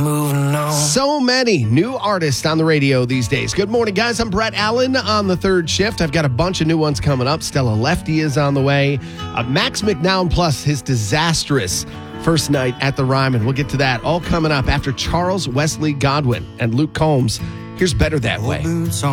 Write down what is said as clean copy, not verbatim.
moving on. So many new artists on the radio these days. Good morning, guys. I'm Brett Allen on the third shift. I've got a bunch of new ones coming up. Stella Lefty is on the way. Max McNown plus his disastrous first night at the Ryman. We'll get to that all coming up after Charles Wesley Godwin and Luke Combs. Here's Better That Way.